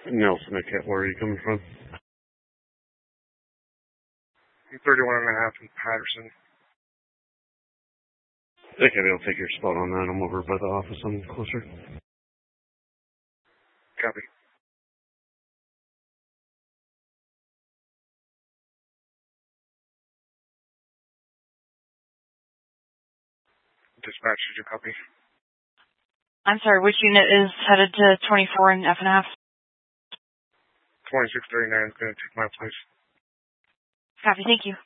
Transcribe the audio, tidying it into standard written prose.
Nelson, where are you coming from? I'm 31.5 in Patterson. Okay, they'll take your spot on that. I'm over by the office. I'm closer. Copy. Dispatch, did you copy? I'm sorry, which unit is headed to 24 and F&F? 2639 is going to take my place. Copy, thank you.